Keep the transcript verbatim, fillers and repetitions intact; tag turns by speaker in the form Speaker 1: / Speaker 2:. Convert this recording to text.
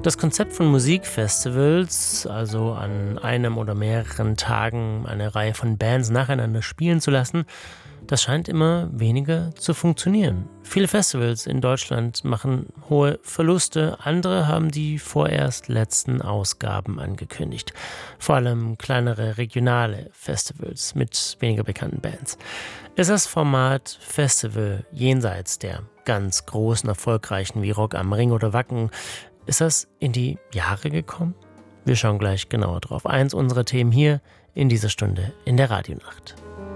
Speaker 1: Das Konzept von Musikfestivals, also an einem oder mehreren Tagen eine Reihe von Bands nacheinander spielen zu lassen, das scheint immer weniger zu funktionieren. Viele Festivals in Deutschland machen hohe Verluste, andere haben die vorerst letzten Ausgaben angekündigt. Vor allem kleinere regionale Festivals mit weniger bekannten Bands. Ist das Format Festival jenseits der ganz großen, erfolgreichen wie Rock am Ring oder Wacken, ist das in die Jahre gekommen? Wir schauen gleich genauer drauf. Eins unserer Themen hier in dieser Stunde in der Radionacht.